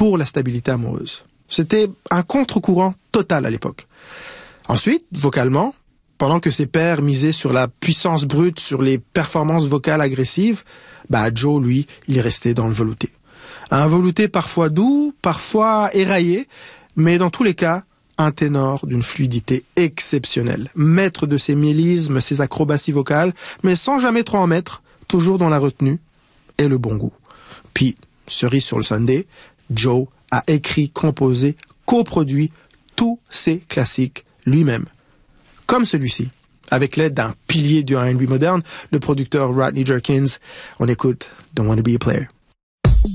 pour la stabilité amoureuse. C'était un contre-courant total à l'époque. Ensuite, vocalement, pendant que ses pairs misaient sur la puissance brute, sur les performances vocales agressives, Joe, lui, il restait dans le velouté. Un velouté parfois doux, parfois éraillé, mais dans tous les cas, un ténor d'une fluidité exceptionnelle. Maître de ses mélismes, ses acrobaties vocales, mais sans jamais trop en mettre, toujours dans la retenue et le bon goût. Puis, cerise sur le sundae, Joe a écrit, composé, coproduit tous ses classiques lui-même. Comme celui-ci, avec l'aide d'un pilier du R&B moderne, le producteur Rodney Jerkins. On écoute Don't Wanna Be a Player.